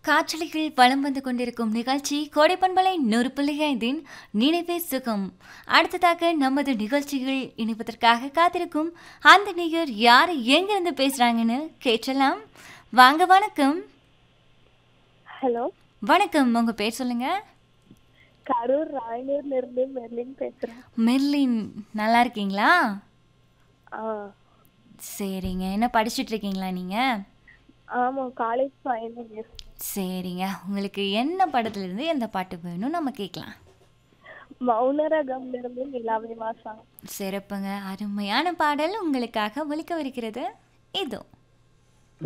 காற்றலையில் வலம் வந்து கொண்டிருக்கும் நிகழ்ச்சி கோடைப்பண்பலை 100.5 நினைவே சுகம். அடுத்ததாக நமது நிகழ்ச்சிகள் இணைப்பதற்காக காத்திருக்கும் அந்த நேயர் யார் எங்கிருந்து பேசுறாங்கன்னு கேட்டலாம். வாங்க, வணக்கம். ஹலோ, வணக்கம், உங்க பேர் சொல்லுங்க. கரூர் ராயனூர்ல இருந்து மெர்லின் பேசுறேன். மெர்லின், நல்லா இருக்கீங்களா? ஆ, சரிங்க. என்ன படிச்சுட்டு இருக்கீங்களா நீங்க? ஆமா, காலேஜ் ஃபைனல் இயர். சரிங்க. உங்களுக்கு என்ன படத்துல இருந்து எந்த பாட்டு வேணும் நம்ம கேட்கலாம். மௌனரகம்ல இருந்து நிலாவே வாசம். சிறப்புங்க. அருமையான பாடல் உங்களுக்காக ஒலிக்கவிருக்கிறது. இதோ.